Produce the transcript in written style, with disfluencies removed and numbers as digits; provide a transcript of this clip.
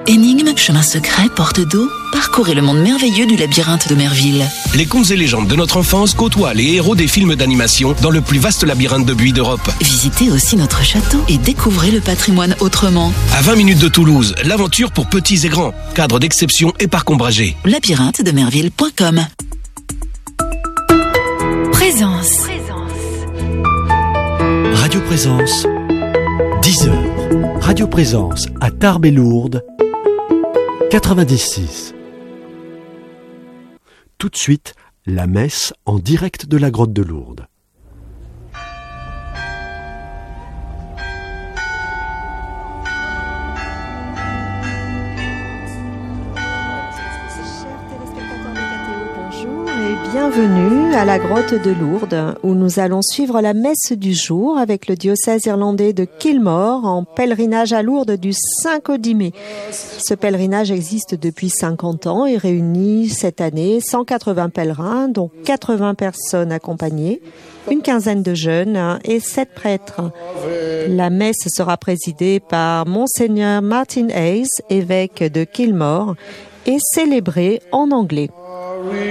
Énigmes, chemins secrets, portes d'eau, parcourez le monde merveilleux du labyrinthe de Merville. Les contes et légendes de notre enfance côtoient les héros des films d'animation dans le plus vaste labyrinthe de buis d'Europe. Visitez aussi notre château et découvrez le patrimoine autrement. À 20 minutes de Toulouse, l'aventure pour petits et grands. Cadre d'exception et parc ombragé. labyrinthe-de-merville.com. Présence. Radio Présence, 10h. Radio Présence à Tarbes et Lourdes, 96. Tout de suite, la messe en direct de la grotte de Lourdes. Bienvenue à la grotte de Lourdes où nous allons suivre la messe du jour avec le diocèse irlandais de Kilmore en pèlerinage à Lourdes du 5 au 10 mai. Ce pèlerinage existe depuis 50 ans et réunit cette année 180 pèlerins dont 80 personnes accompagnées, une quinzaine de jeunes et 7 prêtres. La messe sera présidée par Monseigneur Martin Hayes, évêque de Kilmore, et célébrée en anglais.